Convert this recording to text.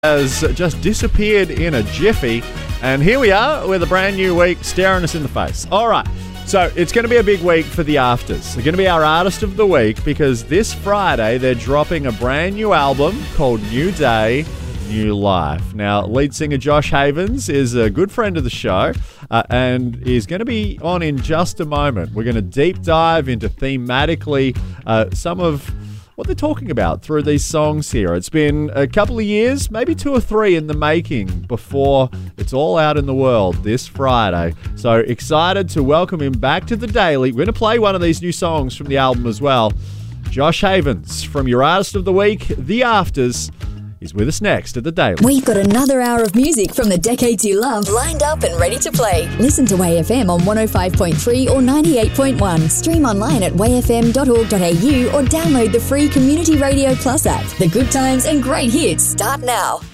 has just disappeared in a jiffy, and here we are with a brand new week staring us in the face. All right, so it's going to be a big week for the Afters. They're going to be our artist of the week because this Friday they're dropping a brand new album called New Day, New Life. Now, lead singer Josh Havens is a good friend of the show and is going to be on in just a moment. We're going to deep dive into thematically some of what they're talking about through these songs here. It's been a couple of years, maybe 2 or 3 in the making before it's all out in the world this Friday. So excited to welcome him back to The Daily. We're going to play one of these new songs from the album as well. Josh Havens from your Artist of the Week, The Afters, is with us next at The Daily. We've got another hour of music from the decades you love lined up and ready to play. Listen to WayFM on 105.3 or 98.1. Stream online at wayfm.org.au or download the free Community Radio Plus app. The good times and great hits start now.